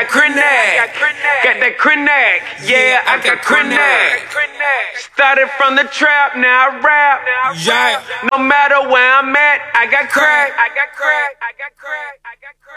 got Crenag. Got that Crenag. Yeah, I got Crenag. Started from the trap, now I rap. Yeah. No matter where I'm at, I got crack.